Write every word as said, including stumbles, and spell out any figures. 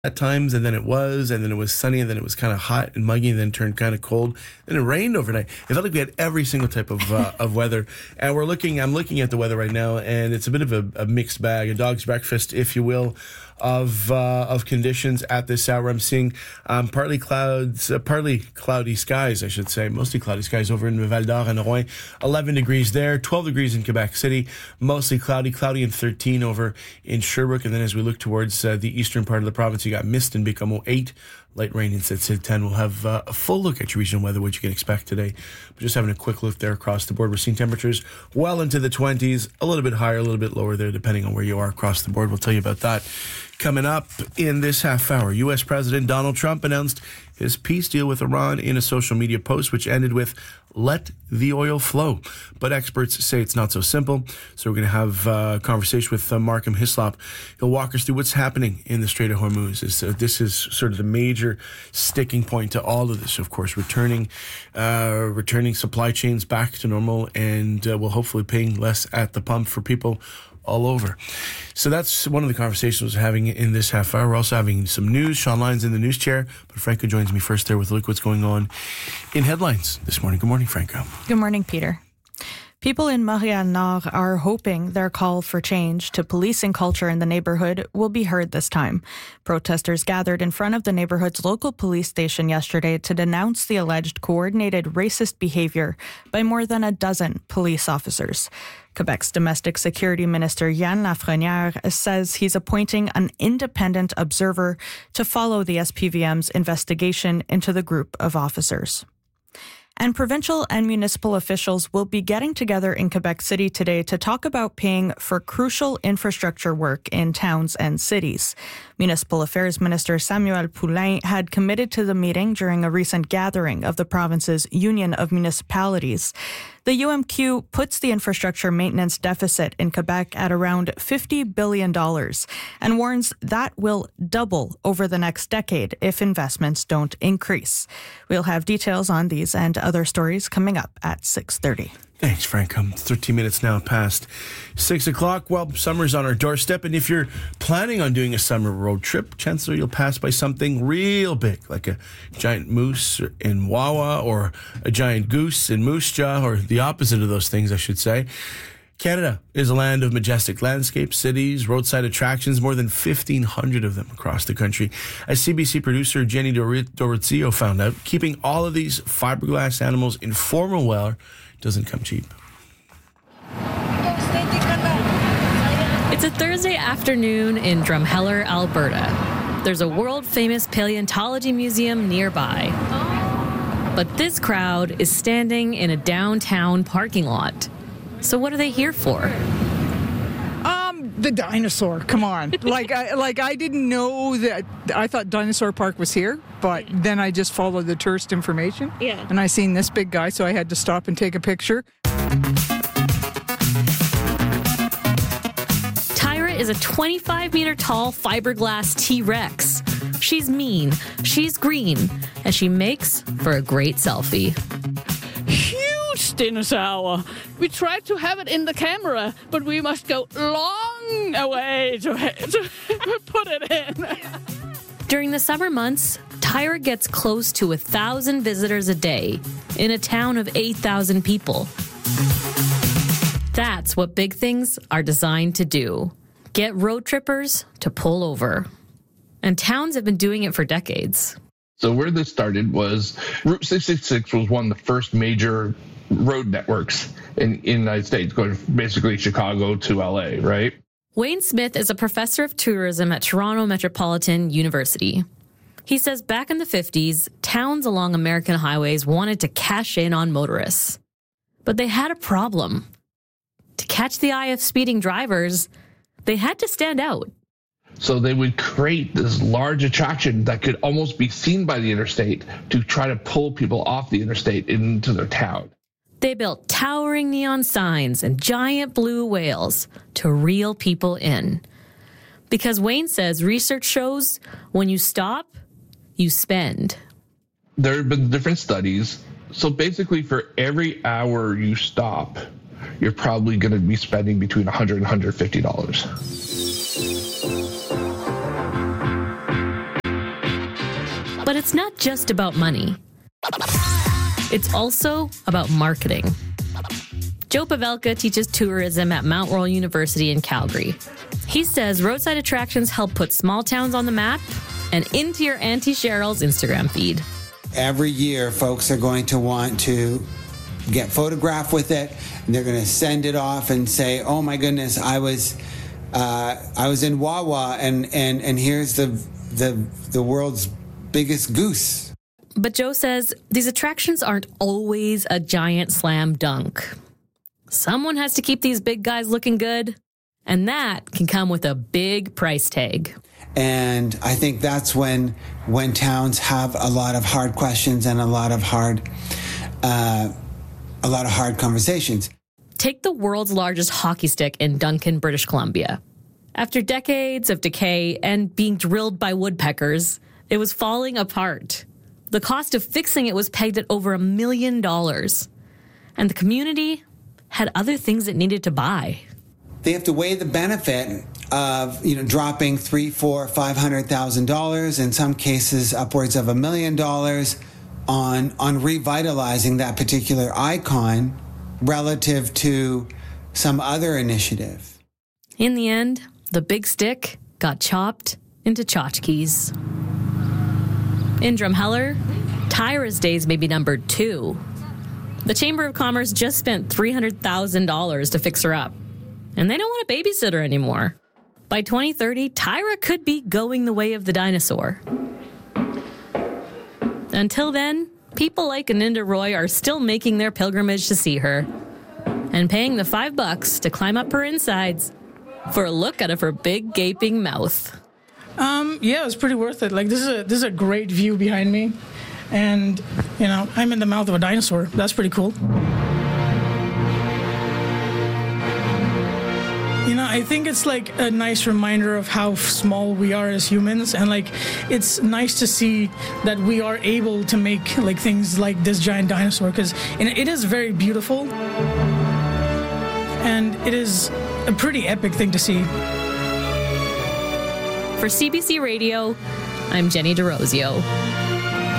at times, and then it was, and then it was sunny, and then it was kind of hot and muggy, and then turned kind of cold. Then it rained overnight. It felt like we had every single type of uh, of weather. And we're looking, I'm looking at the weather right now, and it's a bit of a, a mixed bag, a dog's breakfast, if you will, of uh, of conditions at this hour. I'm seeing um, partly clouds, uh, partly cloudy skies, I should say, mostly cloudy skies over in Val d'Or and Rouen. eleven degrees there, twelve degrees in Quebec City, mostly cloudy, cloudy and thirteen over in Sherbrooke. And then as we look towards uh, the eastern part of the province, you got mist in Bécomo, eight, light rain in Sept-Îles, ten. We'll have uh, a full look at your regional weather, what you can expect today. But just having a quick look there across the board. We're seeing temperatures well into the twenties, a little bit higher, a little bit lower there, depending on where you are across the board. We'll tell you about that coming up in this half hour. U S President Donald Trump announced his peace deal with Iran in a social media post, which ended with, "Let the oil flow." But experts say it's not so simple. So we're going to have a conversation with uh, Markham Hislop. He'll walk us through what's happening in the Strait of Hormuz. Is, uh, this is sort of the major sticking point to all of this, of course, returning uh, returning supply chains back to normal, and uh, we'll hopefully paying less at the pump for people all over. So that's one of the conversations we're having in this half hour. We're also having some news. Sean Lyons in the news chair, but Franco joins me first there with a look what's going on in headlines this morning. Good morning, Franco. Good morning, Peter. People in Montréal-Nord are hoping their call for change to policing culture in the neighborhood will be heard this time. Protesters gathered in front of the neighborhood's local police station yesterday to denounce the alleged coordinated racist behavior by more than a dozen police officers. Quebec's domestic security minister Yann Lafrenière says he's appointing an independent observer to follow the S P V M's investigation into the group of officers. And provincial and municipal officials will be getting together in Quebec City today to talk about paying for crucial infrastructure work in towns and cities. Municipal Affairs Minister Samuel Poulin had committed to the meeting during a recent gathering of the province's Union of Municipalities. The U M Q puts the infrastructure maintenance deficit in Quebec at around fifty billion dollars and warns that will double over the next decade if investments don't increase. We'll have details on these and other stories coming up at six thirty. Thanks, Frank. I'm thirteen minutes now past six o'clock. Well, summer's on our doorstep, and if you're planning on doing a summer road trip, chances are you'll pass by something real big, like a giant moose in Wawa or a giant goose in Moose Jaw, or the opposite of those things, I should say. Canada is a land of majestic landscapes, cities, roadside attractions, more than fifteen hundred of them across the country. As C B C producer Jenny Dorozio found out, keeping all of these fiberglass animals in formal wear doesn't come cheap. It's a Thursday afternoon in Drumheller, Alberta. There's a world-famous paleontology museum nearby. But this crowd is standing in a downtown parking lot. So what are they here for? Um, the dinosaur. Come on. like, I, like I didn't know that. I thought Dinosaur Park was here, but then I just followed the tourist information. Yeah. And I seen this big guy, so I had to stop and take a picture. Tyra is a twenty-five meter tall fiberglass T-Rex. She's mean, she's green, and she makes for a great selfie. Huge dinosaur. We tried to have it in the camera, but we must go long away to, to put it in. During the summer months, Tyra gets close to a thousand visitors a day in a town of eight thousand people. That's what big things are designed to do. Get road trippers to pull over. And towns have been doing it for decades. So where this started was Route six sixty-six was one of the first major road networks in, in the United States, going from basically Chicago to L A, right? Wayne Smith is a professor of tourism at Toronto Metropolitan University. He says back in the fifties, towns along American highways wanted to cash in on motorists. But they had a problem. To catch the eye of speeding drivers, they had to stand out. So they would create this large attraction that could almost be seen by the interstate to try to pull people off the interstate into their town. They built towering neon signs and giant blue whales to reel people in. Because Wayne says research shows when you stop, you spend. There have been different studies. So basically for every hour you stop, you're probably going to be spending between one hundred dollars and one hundred fifty dollars. But it's not just about money. It's also about marketing. Joe Pavelka teaches tourism at Mount Royal University in Calgary. He says roadside attractions help put small towns on the map and into your Auntie Cheryl's Instagram feed. Every year, folks are going to want to get photographed with it, and they're going to send it off and say, "Oh my goodness, I was, uh, I was in Wawa, and and and here's the the the world's biggest goose." But Joe says these attractions aren't always a giant slam dunk. Someone has to keep these big guys looking good, and that can come with a big price tag. And I think that's when when towns have a lot of hard questions and a lot of hard uh, a lot of hard conversations. Take the world's largest hockey stick in Duncan, British Columbia. After decades of decay and being drilled by woodpeckers, it was falling apart. The cost of fixing it was pegged at over a million dollars. And the community had other things it needed to buy. They have to weigh the benefit of, you know, dropping three, four, five hundred thousand dollars, in some cases upwards of a million dollars, on on revitalizing that particular icon relative to some other initiative. In the end, the big stick got chopped into tchotchkes. In Drumheller, Tyra's days may be numbered too. The Chamber of Commerce just spent three hundred thousand dollars to fix her up, and they don't want a babysitter anymore. By twenty thirty, Tyra could be going the way of the dinosaur. Until then, people like Aninda Roy are still making their pilgrimage to see her and paying the five bucks to climb up her insides for a look out of her big gaping mouth. Um, yeah, it was pretty worth it. Like, this is a this is a great view behind me, and you know, I'm in the mouth of a dinosaur. That's pretty cool. You know, I think it's like a nice reminder of how small we are as humans, and like it's nice to see that we are able to make like things like this giant dinosaur, because it is very beautiful and it is a pretty epic thing to see. For C B C Radio, I'm Jenny DeRosio.